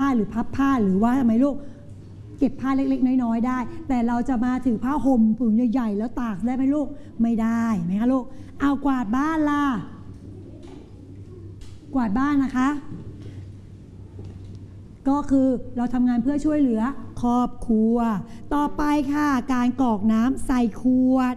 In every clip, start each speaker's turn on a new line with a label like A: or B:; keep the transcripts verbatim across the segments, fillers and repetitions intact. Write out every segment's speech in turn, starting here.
A: หรือพับผ้าหรือว่าทำไมลูกเก็บผ้าเล็กๆน้อยๆได้แต่เราจะมาถือผ้าห่มผืนใหญ่ๆแล้วตากได้ไหมลูกไม่ได้ไหมคะลูกเอากวาดบ้านล่ะกวาดบ้านนะคะก็คือเราทำงานเพื่อช่วยเหลือครอบครัวต่อไปค่ะการกรอกน้ำใส่ขวด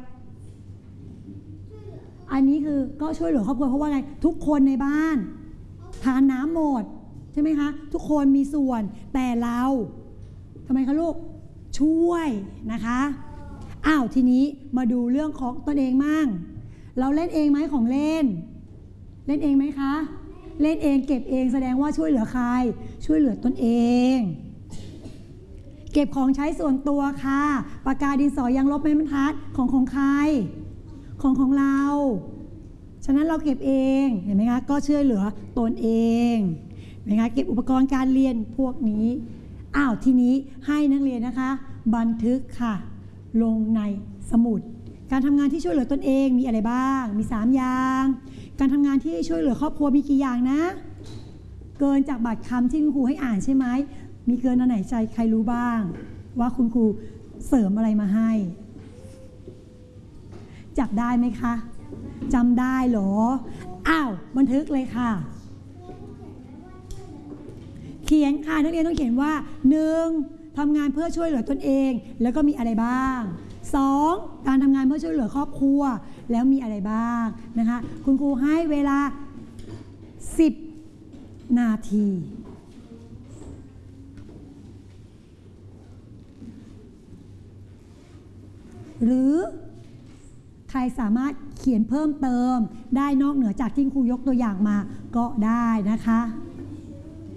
A: อันนี้คือก็ช่วยเหลือครอบครัวเพราะว่าไงทุกคนในบ้านทานน้ำหมดใช่ไหมคะทุกคนมีส่วนแต่เราทำไมคะลูกช่วยนะคะอ้าวทีนี้มาดูเรื่องของตนเองมั่งเราเล่นเองไหมของเล่นเล่นเองไหมคะเล่นเองเก็บเองแสดงว่าช่วยเหลือใครช่วยเหลือตนเองเก็บของใช้ส่วนตัวค่ะปากกาดินสอยางลบไม้บรรทัดของของใครของของเราฉะนั้นเราเก็บเองเห็นไหมคะก็ช่วยเหลือตนเองเห็นไหมคะเก็บอุปกรณ์การเรียนพวกนี้อ้าวทีนี้ให้นักเรียนนะคะบันทึกค่ะลงในสมุดการทำงานที่ช่วยเหลือตนเองมีอะไรบ้างมีสามอย่างการทำงานที่ช่วยเหลือครอบครัวมีกี่อย่างนะเกินจากบัตรคำที่คุณครูให้อ่านใช่ไหมมีเกินอันไหนใจใครรู้บ้างว่าคุณครูเสริมอะไรมาให้จับได้ไหมคะจำได้เหรออ้าวบันทึกเลยค่ะเขียนค่ะนักเรียนต้องเขียนว่าหนึ่งทำงานเพื่อช่วยเหลือตนเองแล้วก็มีอะไรบ้างสองการทำงานเพื่อช่วยเหลือครอบครัวแล้วมีอะไรบ้างนะคะคุณครูให้เวลาสิบนาทีหรือใครสามารถเขียนเพิ่มเติมได้นอกเหนือจากที่ครูยกตัวอย่างมาก็ได้นะคะ